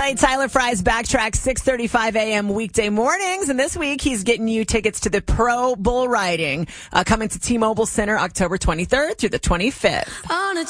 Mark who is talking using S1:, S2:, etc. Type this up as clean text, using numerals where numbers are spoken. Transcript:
S1: tonight, Tyler Fry's Backtrack, 6:35 a.m. weekday mornings. And this week, he's getting you tickets to the Pro Bull Riding, coming to T-Mobile Center October 23rd through the 25th.